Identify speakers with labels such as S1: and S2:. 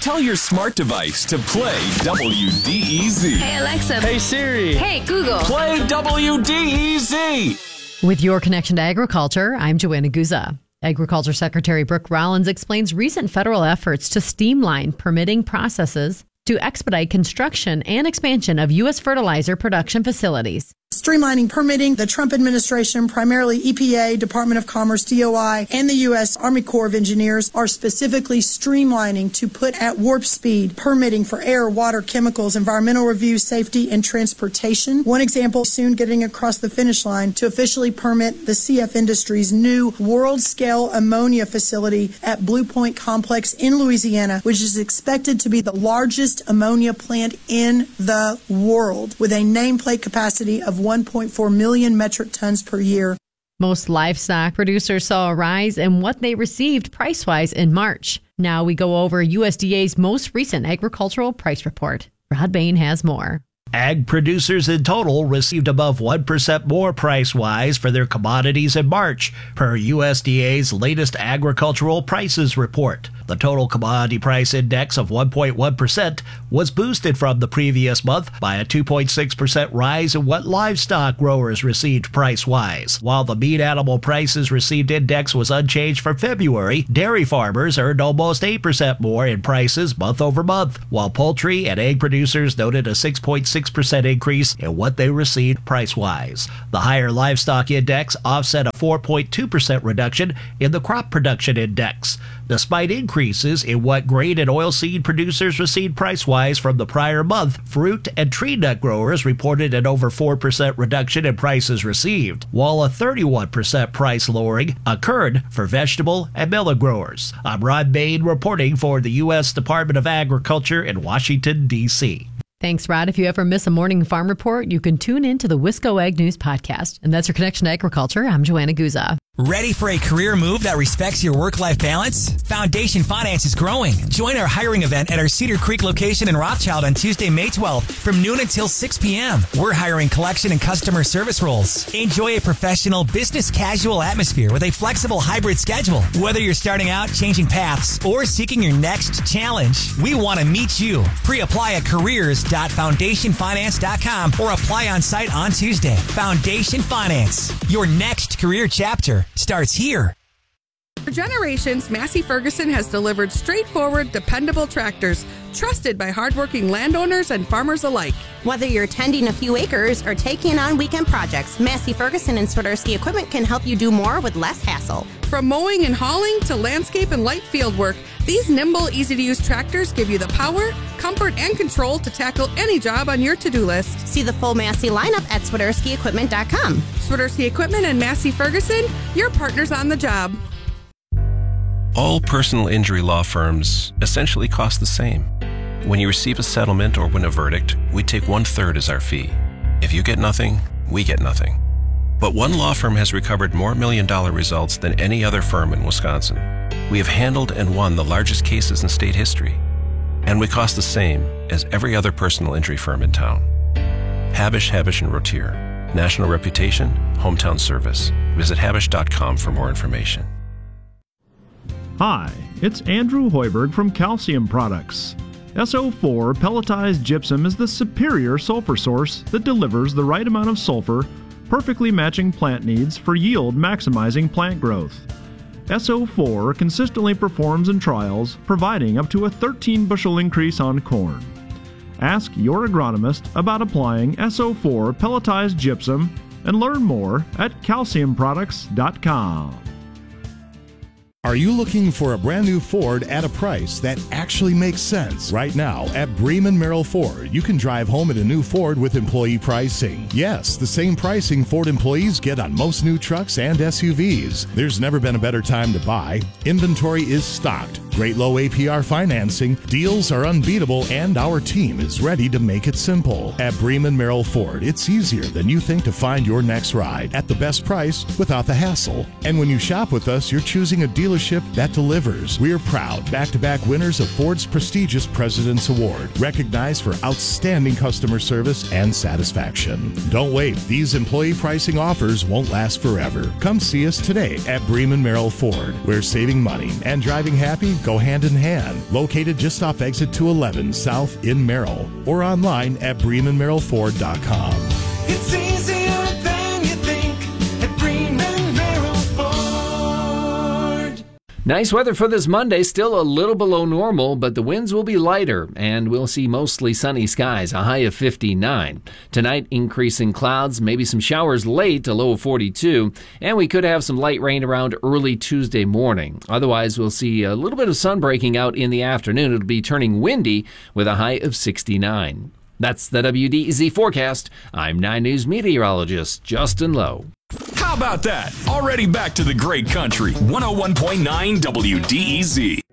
S1: Tell your smart device to play WDEZ.
S2: Hey, Alexa.
S1: Hey, Siri.
S2: Hey, Google.
S1: Play WDEZ.
S3: With your connection to agriculture, I'm Joanna Guza. Agriculture Secretary Brooke Rollins explains recent federal efforts to streamline permitting processes to expedite construction and expansion of U.S. fertilizer production facilities.
S4: Streamlining permitting, the Trump administration, primarily EPA, Department of Commerce, DOI, and the U.S. Army Corps of Engineers are specifically streamlining to put at warp speed permitting for air, water, chemicals, environmental review, safety, and transportation. One example, soon getting across the finish line to officially permit the CF Industries' new world-scale ammonia facility at Blue Point Complex in Louisiana, which is expected to be the largest ammonia plant in the world, with a nameplate capacity of 1.4 million metric tons per year.
S3: Most livestock producers saw a rise in what they received price-wise in March. Now we go over USDA's most recent agricultural price report. Rod Bain has more.
S5: Ag producers in total received above 1% more price-wise for their commodities in March, per USDA's latest agricultural prices report. The total commodity price index of 1.1% was boosted from the previous month by a 2.6% rise in what livestock growers received price-wise. While the meat animal prices received index was unchanged for February, dairy farmers earned almost 8% more in prices month over month, while poultry and egg producers noted a 6.6% increase in what they received price-wise. The higher livestock index offset a 4.2% reduction in the crop production index. Despite increases in what grain and oilseed producers received price-wise from the prior month, fruit and tree nut growers reported an over 4% reduction in prices received, while a 31% price lowering occurred for vegetable and melon growers. I'm Rod Bain reporting for the U.S. Department of Agriculture in Washington, D.C.
S3: Thanks, Rod. If you ever miss a morning farm report, you can tune in to the Wisco Ag News podcast. And that's your connection to agriculture. I'm Joanna Guza.
S6: Ready for a career move that respects your work-life balance? Foundation Finance is growing. Join our hiring event at our Cedar Creek location in Rothschild on Tuesday, May 12th from noon until 6 p.m. We're hiring collection and customer service roles. Enjoy a professional, business casual atmosphere with a flexible hybrid schedule. Whether you're starting out, changing paths, or seeking your next challenge, we want to meet you. Pre-apply at careers.foundationfinance.com or apply on site on Tuesday. Foundation Finance, your next career chapter starts here.
S7: For generations, Massey Ferguson has delivered straightforward, dependable tractors trusted by hardworking landowners and farmers alike.
S8: Whether you're tending a few acres or taking on weekend projects, Massey Ferguson and Swiderski Equipment can help you do more with less hassle.
S7: From mowing and hauling to landscape and light field work, these nimble, easy-to-use tractors give you the power, comfort, and control to tackle any job on your to-do list.
S8: See the full Massey lineup at SwiderskiEquipment.com.
S7: Swiderski Equipment and Massey Ferguson, your partners on the job.
S9: All personal injury law firms essentially cost the same. When you receive a settlement or win a verdict, we take 1/3 as our fee. If you get nothing, we get nothing. But one law firm has recovered more million-dollar results than any other firm in Wisconsin. We have handled and won the largest cases in state history. And we cost the same as every other personal injury firm in town. Habish, Habish & Rotier. National reputation, hometown service. Visit habish.com for more information.
S10: Hi, it's Andrew Hoiberg from Calcium Products. SO4 pelletized gypsum is the superior sulfur source that delivers the right amount of sulfur, perfectly matching plant needs for yield maximizing plant growth. SO4 consistently performs in trials, providing up to a 13 bushel increase on corn. Ask your agronomist about applying SO4 pelletized gypsum and learn more at calciumproducts.com.
S11: Are you looking for a brand new Ford at a price that actually makes sense? Right now at Bremen Merrill Ford, you can drive home in a new Ford with employee pricing. Yes, the same pricing Ford employees get on most new trucks and SUVs. There's never been a better time to buy. Inventory is stocked. Great low APR financing, deals are unbeatable, and our team is ready to make it simple. At Bremen Merrill Ford, it's easier than you think to find your next ride at the best price without the hassle. And when you shop with us, you're choosing a dealership that delivers. We are proud back-to-back winners of Ford's prestigious President's Award, recognized for outstanding customer service and satisfaction. Don't wait. These employee pricing offers won't last forever. Come see us today at Bremen Merrill Ford, where saving money and driving happy go hand in hand. Located just off exit 211 South in Merrill, or online at BremenMerrillFord.com.
S2: It's easier than you think at Bremen Merrill Ford.
S12: Nice weather for this Monday, still a little below normal, but the winds will be lighter, and we'll see mostly sunny skies, a high of 59. Tonight, increasing clouds, maybe some showers late, a low of 42, and we could have some light rain around early Tuesday morning. Otherwise, we'll see a little bit of sun breaking out in the afternoon. It'll be turning windy with a high of 69. That's the WDEZ forecast. I'm 9 News meteorologist Justin Lowe.
S1: How about that? Already back to the great country. 101.9 WDEZ.